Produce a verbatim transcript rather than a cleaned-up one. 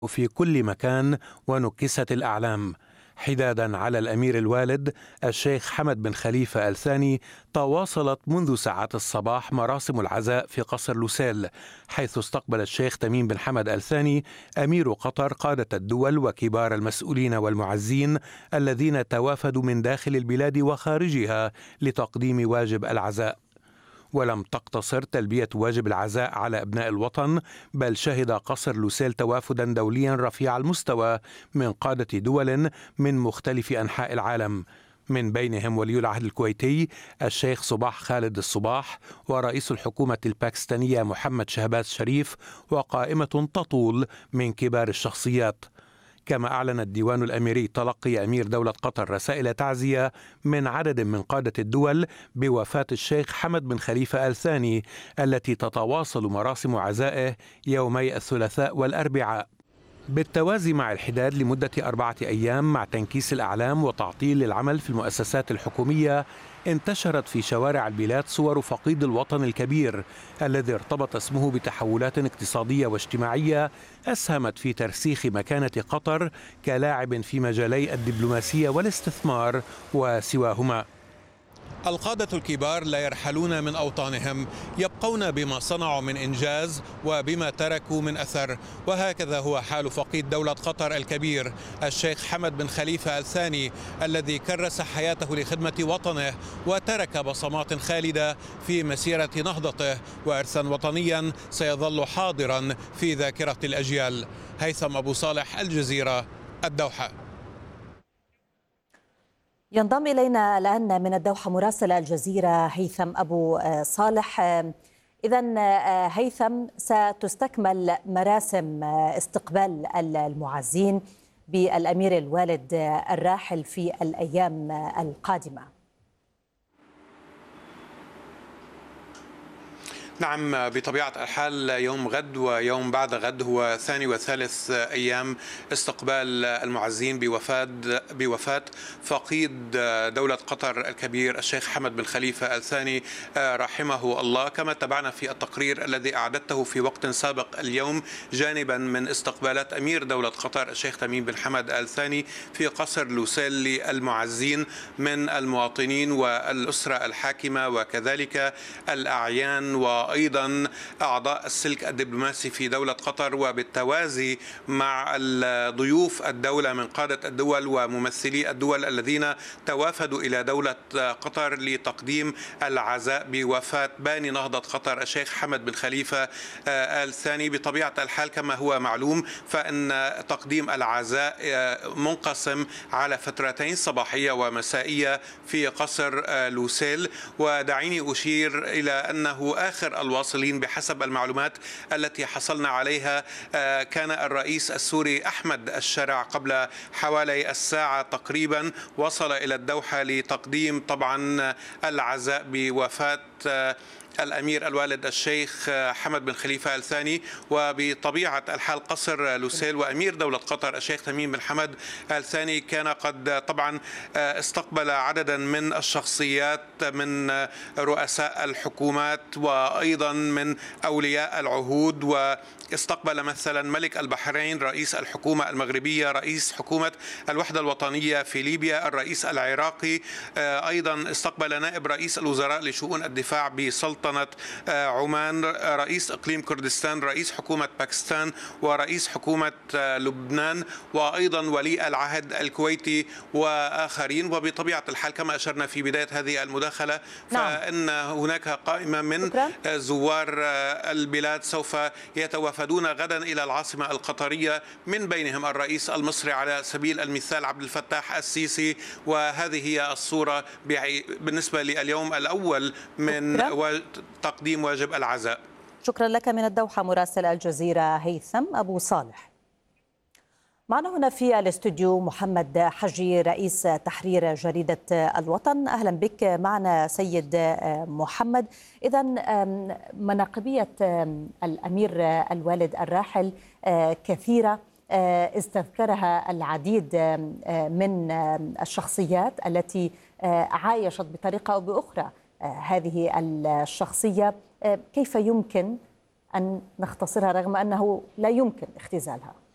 في كل مكان ونكست الأعلام. حدادا على الأمير الوالد الشيخ حمد بن خليفة آل ثاني، تواصلت منذ ساعات الصباح مراسم العزاء في قصر لوسيل، حيث استقبل الشيخ تميم بن حمد آل ثاني أمير قطر قادة الدول وكبار المسؤولين والمعزين الذين توافدوا من داخل البلاد وخارجها لتقديم واجب العزاء. ولم تقتصر تلبية واجب العزاء على أبناء الوطن، بل شهد قصر لوسيل توافدا دوليا رفيع المستوى من قادة دول من مختلف أنحاء العالم، من بينهم ولي العهد الكويتي الشيخ صباح خالد الصباح، ورئيس الحكومة الباكستانية محمد شهباز شريف، وقائمة تطول من كبار الشخصيات. كما أعلن الديوان الأميري تلقي أمير دولة قطر رسائل تعزية من عدد من قادة الدول بوفاة الشيخ حمد بن خليفة آل ثاني، التي تتواصل مراسم عزائه يومي الثلاثاء والأربعاء. بالتوازي مع الحداد لمدة أربعة أيام مع تنكيس الأعلام وتعطيل العمل في المؤسسات الحكومية، انتشرت في شوارع البلاد صور فقيد الوطن الكبير الذي ارتبط اسمه بتحولات اقتصادية واجتماعية أسهمت في ترسيخ مكانة قطر كلاعب في مجالي الدبلوماسية والاستثمار وسواهما. القادة الكبار لا يرحلون من أوطانهم، يبقون بما صنعوا من إنجاز وبما تركوا من أثر، وهكذا هو حال فقيد دولة قطر الكبير الشيخ حمد بن خليفة آل ثاني، الذي كرس حياته لخدمة وطنه وترك بصمات خالدة في مسيرة نهضته وإرثا وطنيا سيظل حاضرا في ذاكرة الأجيال. هيثم أبو صالح، الجزيرة، الدوحة. ينضم إلينا الآن من الدوحة مراسل الجزيرة هيثم أبو صالح. إذن هيثم، ستستكمل مراسم استقبال المعزين بالأمير الوالد الراحل في الأيام القادمة. نعم، بطبيعة الحال يوم غد ويوم بعد غد هو ثاني وثالث أيام استقبال المعزين بوفاة بوفاة فقيد دولة قطر الكبير الشيخ حمد بن خليفة آل ثاني رحمه الله. كما تابعنا في التقرير الذي أعددته في وقت سابق اليوم، جانبا من استقبالات أمير دولة قطر الشيخ تميم بن حمد آل ثاني في قصر لوسيل للمعزين من المواطنين والأسرة الحاكمة وكذلك الأعيان و أيضا أعضاء السلك الدبلوماسي في دولة قطر، وبالتوازي مع ضيوف الدولة من قادة الدول وممثلي الدول الذين توافدوا إلى دولة قطر لتقديم العزاء بوفاة باني نهضة قطر الشيخ حمد بن خليفة آل ثاني. بطبيعة الحال كما هو معلوم فإن تقديم العزاء منقسم على فترتين صباحية ومسائية في قصر لوسيل، ودعيني أشير إلى أنه آخر الواصلين بحسب المعلومات التي حصلنا عليها كان الرئيس السوري أحمد الشرع قبل حوالي الساعة تقريبا، وصل إلى الدوحة لتقديم طبعا العزاء بوفاة الأمير الوالد الشيخ حمد بن خليفة آل ثاني. وبطبيعة الحال قصر لوسيل وأمير دولة قطر الشيخ تميم بن حمد آل ثاني كان قد طبعا استقبل عددا من الشخصيات من رؤساء الحكومات وأيضا من أولياء العهود، واستقبل مثلا ملك البحرين رئيس الحكومة المغربية، رئيس حكومة الوحدة الوطنية في ليبيا الرئيس العراقي، أيضا استقبل نائب رئيس الوزراء لشؤون الدفاع بسلطنة عمان، رئيس إقليم كردستان، رئيس حكومة باكستان، ورئيس حكومة لبنان، وأيضا ولي العهد الكويتي وآخرين. وبطبيعة الحال كما أشرنا في بداية هذه المداخلة فإن هناك قائمة من زوار البلاد سوف يتوافدون غدا إلى العاصمة القطرية، من بينهم الرئيس المصري على سبيل المثال عبد الفتاح السيسي. وهذه هي الصورة بالنسبة لليوم الأول من تقديم واجب العزاء. شكرا لك من الدوحة مراسل الجزيرة هيثم أبو صالح. معنا هنا في الاستوديو محمد حجي رئيس تحرير جريدة الوطن. أهلا بك معنا سيد محمد. إذن مناقبية الأمير الوالد الراحل كثيرة استذكرها العديد من الشخصيات التي عايشت بطريقة أو بأخرى هذه الشخصية. كيف يمكن أن نختصرها رغم أنه لا يمكن اختزالها؟